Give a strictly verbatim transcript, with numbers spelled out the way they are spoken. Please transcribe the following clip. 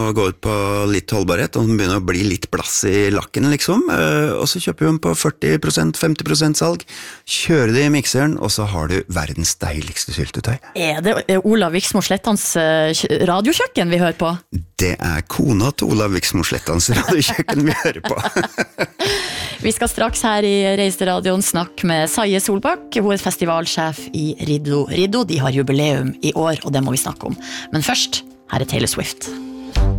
å gå ut på litt holdbarhet, og den begynner å bli litt blass i lakken, liksom. Og så kjøper vi den på førti prosent, femti prosent salg, kjører det i mikseren, og så har du verdens deiligste syltetøy. Er det Olav Viksmo Slettans radiokjøkken vi hører på? Det er kona til Olav Viksmo Slettans radiokjøkken vi hører på. Vi skal straks her i Reiseradioen snakke med Saie Solbakk, hun er festivalsjef i Riddo. Riddo, de har jubileum i år, og det må vi snakke om. Men først, her er Taylor Swift.